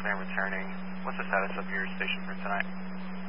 clear and returning. What's the status of your station for tonight?